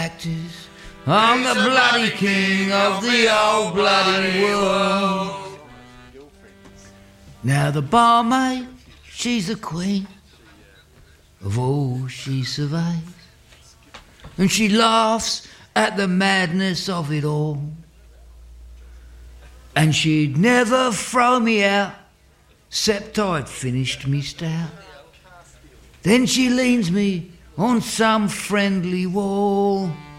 actors. I'm the bloody king of the old bloody world. Now the barmaid, she's the queen of all she surveys, and she laughs at the madness of it all. And she'd never throw me out, 'cept I'd finished me stout. Then she leans me on some friendly wall.